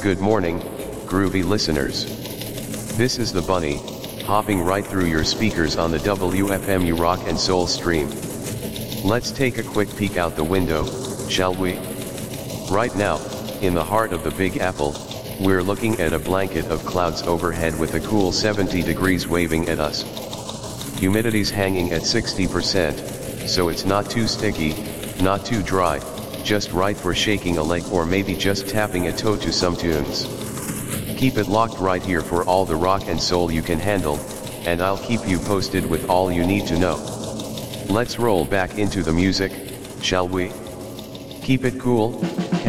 Good morning, groovy listeners. This is the Bunny, hopping right through your speakers on the WFMU Rock and Soul stream. Let's take a quick peek out the window, shall we? Right now, in the heart of the Big Apple, we're looking at a blanket of clouds overhead with a cool 70 degrees waving at us. Humidity's hanging at 60%, so it's not too sticky, not too dry, just right for shaking a leg or maybe just tapping a toe to some tunes. Keep it locked right here for all the rock and soul you can handle, and I'll keep you posted with all you need to know. Let's roll back into the music, shall we? Keep it cool,